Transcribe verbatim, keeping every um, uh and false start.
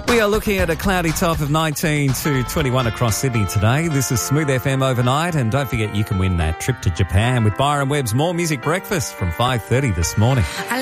We are looking at a cloudy top of nineteen to twenty-one across Sydney today. This is Smooth F M Overnight, and don't forget you can win that trip to Japan with Byron Webb's More Music Breakfast from five thirty this morning.